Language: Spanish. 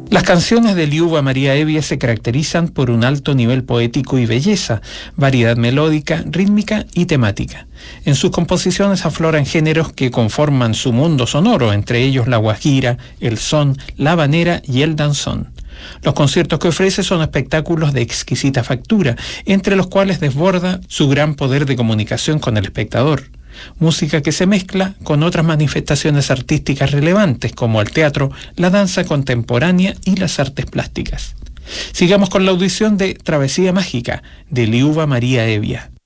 Las canciones de Liuba María Evia se caracterizan por un alto nivel poético y belleza, variedad melódica, rítmica y temática. En sus composiciones afloran géneros que conforman su mundo sonoro, entre ellos la guajira, el son, la habanera y el danzón. Los conciertos que ofrece son espectáculos de exquisita factura, entre los cuales desborda su gran poder de comunicación con el espectador. Música que se mezcla con otras manifestaciones artísticas relevantes como el teatro, la danza contemporánea y las artes plásticas. Sigamos con la audición de Travesía Mágica de Liuba María Evia.